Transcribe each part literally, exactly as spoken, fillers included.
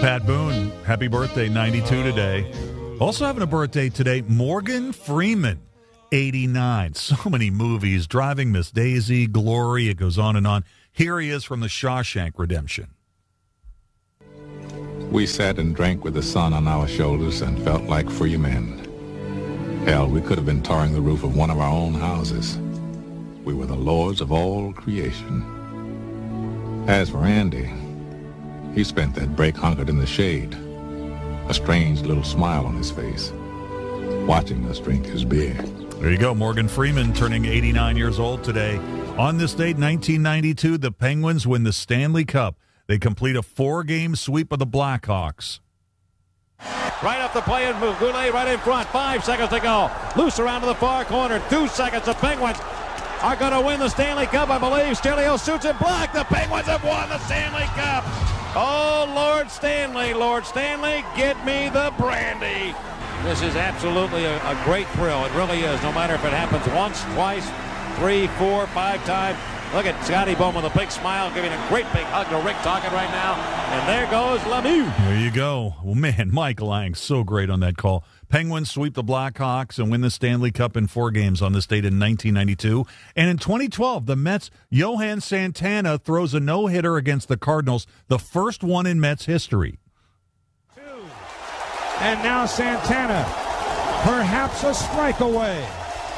Pat Boone, happy birthday, ninety-two today. Also having a birthday today, Morgan Freeman, eighty-nine. So many movies, Driving Miss Daisy, Glory, it goes on and on. Here he is from The Shawshank Redemption. We sat and drank with the sun on our shoulders and felt like free men. Hell, we could have been tarring the roof of one of our own houses. We were the lords of all creation. As for Andy, he spent that break hunkered in the shade, a strange little smile on his face, watching us drink his beer. There you go, Morgan Freeman turning eighty-nine years old today. On this date, nineteen ninety-two, the Penguins win the Stanley Cup. They complete a four-game sweep of the Blackhawks. Right up the play and move. Goulet right in front. Five seconds to go. Loose around to the far corner. Two seconds. The Penguins are going to win the Stanley Cup, I believe. Stelio shoots it blocked. The Penguins have won the Stanley Cup. Oh, Lord Stanley, Lord Stanley, get me the brandy. This is absolutely a, a great thrill. It really is, no matter if it happens once, twice, three, four, five times. Look at Scotty Bowman with a big smile, giving a great big hug to Rick Tocchet right now. And there goes Lemieux. There you go. Well, man, Mike Lang, so great on that call. Penguins sweep the Blackhawks and win the Stanley Cup in four games on this date in nineteen ninety-two. And in twenty twelve, the Mets' Johan Santana throws a no-hitter against the Cardinals, the first one in Mets history. Two. And now Santana, perhaps a strike away.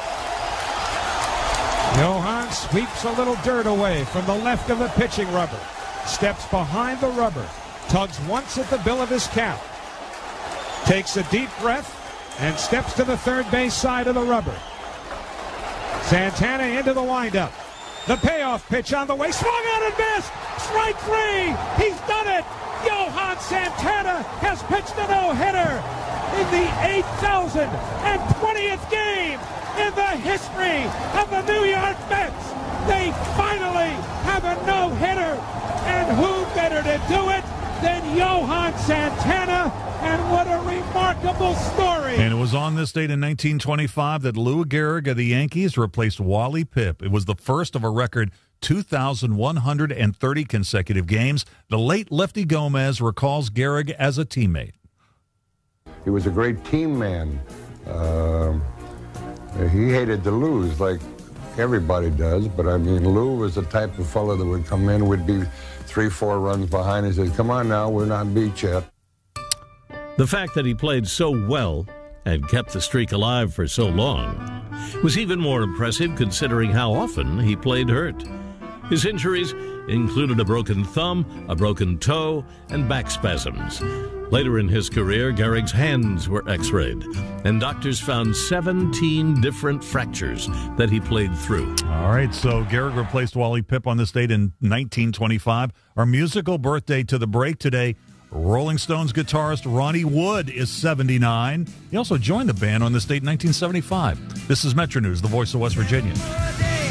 Johan sweeps a little dirt away from the left of the pitching rubber, steps behind the rubber, tugs once at the bill of his cap, takes a deep breath, and steps to the third base side of the rubber. Santana into the windup. The payoff pitch on the way, swung out and missed! Strike three! He's done it! Johan Santana has pitched a no-hitter in the eight thousand twentieth game in the history of the New York Mets. They finally have a no-hitter, and who better to do it than Johan Santana? And what a remarkable story. And it was on this date in nineteen twenty-five that Lou Gehrig of the Yankees replaced Wally Pipp. It was the first of a record two thousand one hundred thirty consecutive games. The late Lefty Gomez recalls Gehrig as a teammate. He was a great team man. Uh, he hated to lose like everybody does, but I mean, Lou was the type of fellow that would come in, would be three, four runs behind and say, come on now, we're not beat yet. The fact that he played so well and kept the streak alive for so long was even more impressive considering how often he played hurt. His injuries included a broken thumb, a broken toe, and back spasms. Later in his career, Gehrig's hands were x-rayed, and doctors found seventeen different fractures that he played through. All right, so Gehrig replaced Wally Pipp on this date in nineteen twenty-five. Our musical birthday to the break today, Rolling Stones guitarist Ronnie Wood is seventy-nine. He also joined the band on this date in nineteen seventy-five. This is Metro News, the voice of West Virginia.